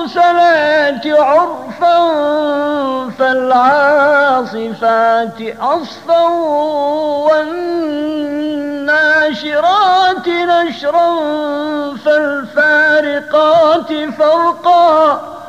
والمرسلات عرفا فالعاصفات عصفا والناشرات نشرا فالفارقات فرقا